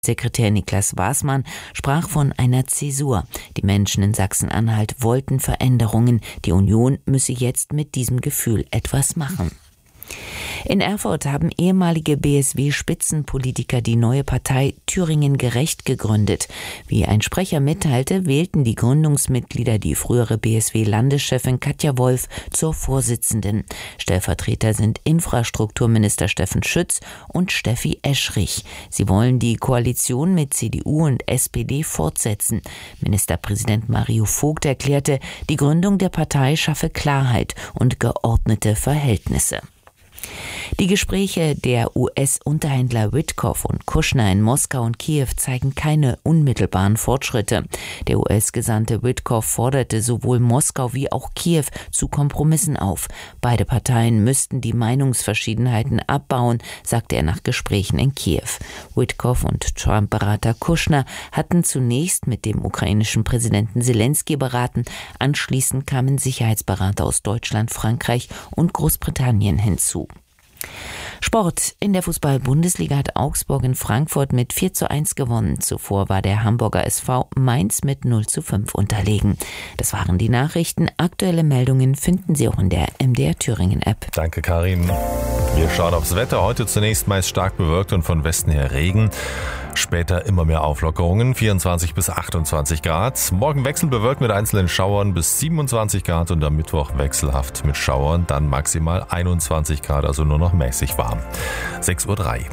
Sekretär Niklas Waßmann sprach von einer Zäsur. Die Menschen in Sachsen-Anhalt wollten Veränderungen. Die Union müsse jetzt mit diesem Gefühl etwas machen. In Erfurt haben ehemalige BSW-Spitzenpolitiker die neue Partei Thüringen gerecht gegründet. Wie ein Sprecher mitteilte, wählten die Gründungsmitglieder die frühere BSW-Landeschefin Katja Wolf zur Vorsitzenden. Stellvertreter sind Infrastrukturminister Steffen Schütz und Steffi Eschrich. Sie wollen die Koalition mit CDU und SPD fortsetzen. Ministerpräsident Mario Vogt erklärte, die Gründung der Partei schaffe Klarheit und geordnete Verhältnisse. Die Gespräche der US-Unterhändler Witkoff und Kushner in Moskau und Kiew zeigen keine unmittelbaren Fortschritte. Der US-Gesandte Witkoff forderte sowohl Moskau wie auch Kiew zu Kompromissen auf. Beide Parteien müssten die Meinungsverschiedenheiten abbauen, sagte er nach Gesprächen in Kiew. Witkoff und Trump-Berater Kushner hatten zunächst mit dem ukrainischen Präsidenten Zelensky beraten. Anschließend kamen Sicherheitsberater aus Deutschland, Frankreich und Großbritannien hinzu. Sport. In der Fußball-Bundesliga hat Augsburg in Frankfurt mit 4:1 gewonnen. Zuvor war der Hamburger SV Mainz mit 0:5 unterlegen. Das waren die Nachrichten. Aktuelle Meldungen finden Sie auch in der MDR Thüringen App. Danke, Karin. Wir schauen aufs Wetter. Heute zunächst meist stark bewölkt und von Westen her Regen. Später immer mehr Auflockerungen, 24 bis 28 Grad. Morgen wechselbewölkt mit einzelnen Schauern bis 27 Grad und am Mittwoch wechselhaft mit Schauern, dann maximal 21 Grad, also nur noch mäßig warm. 6:03 Uhr.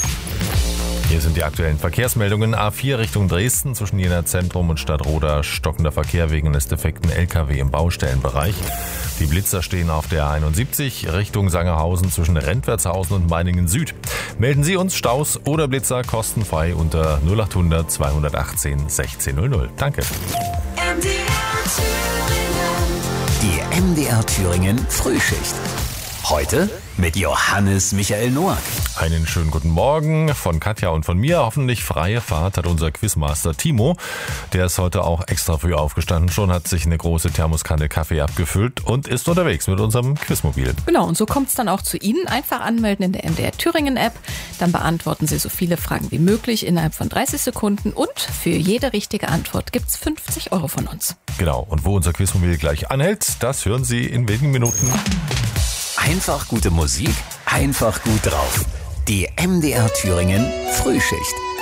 Hier sind die aktuellen Verkehrsmeldungen. A4 Richtung Dresden zwischen Jena Zentrum und Stadtroda stockender Verkehr wegen des defekten LKW im Baustellenbereich. Die Blitzer stehen auf der A71 Richtung Sangerhausen zwischen Rentwertshausen und Meiningen Süd. Melden Sie uns Staus oder Blitzer kostenfrei unter 0800 218 1600. Danke. Die MDR Thüringen Frühschicht. Heute mit Johannes Michael Noack. Einen schönen guten Morgen von Katja und von mir. Hoffentlich freie Fahrt hat unser Quizmaster Timo. Der ist heute auch extra früh aufgestanden schon, hat sich eine große Thermoskanne Kaffee abgefüllt und ist unterwegs mit unserem Quizmobil. Genau, und so kommt es dann auch zu Ihnen. Einfach anmelden in der MDR Thüringen App. Dann beantworten Sie so viele Fragen wie möglich innerhalb von 30 Sekunden. Und für jede richtige Antwort gibt es 50 € von uns. Genau, und wo unser Quizmobil gleich anhält, das hören Sie in wenigen Minuten. Einfach gute Musik, einfach gut drauf. Die MDR Thüringen Frühschicht.